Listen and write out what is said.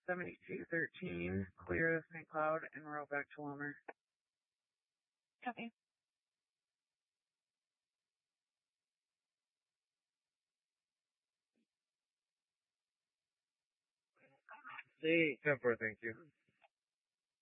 7213, clear the St. Cloud and route back to Wilmer. Copy. Stay 10-4, thank you.